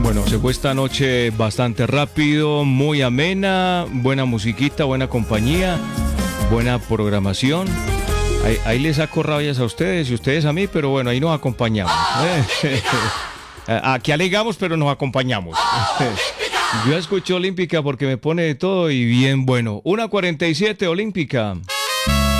Bueno, se fue esta noche bastante rápido, muy amena, buena musiquita, buena compañía, buena programación. Ahí les saco rabias a ustedes y ustedes a mí, pero bueno, ahí nos acompañamos. Aquí alegamos, pero nos acompañamos. Yo escucho Olímpica porque me pone de todo y bien bueno. 1:47 Olímpica.